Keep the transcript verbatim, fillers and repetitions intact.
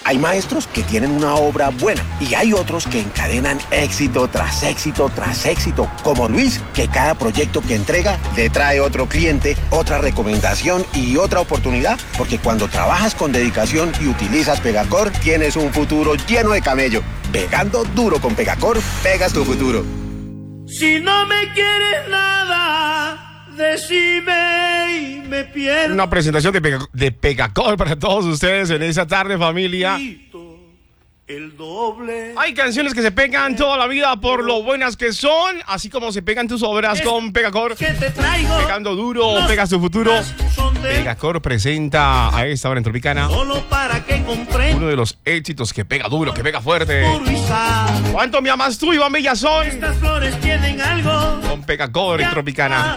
Hay maestros que tienen una obra buena y hay otros que encadenan éxito tras éxito tras éxito, como Luis, que cada proyecto que entrega le trae otro cliente, otra recomendación y otra oportunidad, porque cuando trabajas con dedicación y utilizas Pegacor, tienes un futuro lleno de camello. Pegando duro con Pegacor, pegas tu futuro. Si no me quieres nada, decime y me pierdo. Una presentación de, Pega, de Pegacor para todos ustedes en esa tarde, familia. El doble. Hay canciones que se pegan toda la vida por lo buenas que son, así como se pegan tus obras es con Pegacor. Que te traigo. Pegando duro, pegas tu futuro. Pegacor presenta a esta hora en Tropicana Solo para que comprendas. uno de los éxitos que pega duro, que pega fuerte. ¿Cuánto me amas tú, Iván Villazón? Estas flores tienen algo. Con Pegacor en Tropicana.